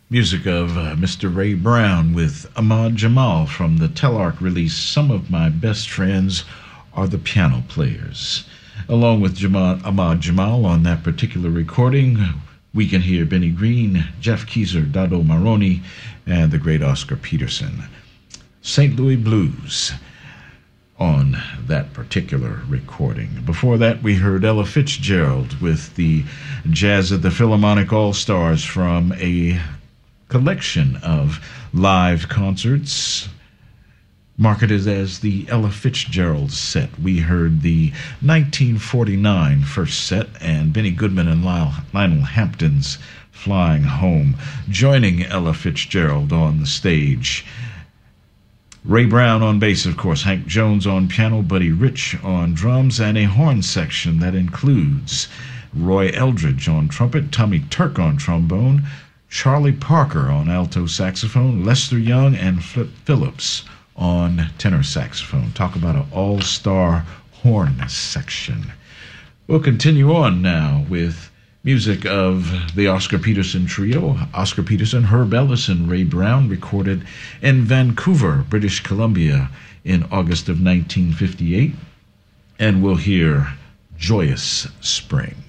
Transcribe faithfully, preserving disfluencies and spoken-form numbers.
Music of uh, Mister Ray Brown with Ahmad Jamal from the Telarc release Some of My Best Friends Are the Piano Players. Along with Jamal, Ahmad Jamal on that particular recording, we can hear Benny Green, Jeff Keezer, Dado Maroni, and the great Oscar Peterson. Saint Louis Blues on that particular recording. Before that, we heard Ella Fitzgerald with the Jazz at the Philharmonic All-Stars from a collection of live concerts marketed as the Ella Fitzgerald set. We heard the nineteen forty-nine first set and Benny Goodman and Lionel Hampton's Flying Home, joining Ella Fitzgerald on the stage. Ray Brown on bass, of course, Hank Jones on piano, Buddy Rich on drums, and a horn section that includes Roy Eldridge on trumpet, Tommy Turk on trombone, Charlie Parker on alto saxophone, Lester Young and Flip Phillips on tenor saxophone. Talk about an all-star horn section. We'll continue on now with music of the Oscar Peterson Trio. Oscar Peterson, Herb Ellis, and Ray Brown, recorded in Vancouver, British Columbia in August of nineteen fifty-eight. And we'll hear Joyous Spring.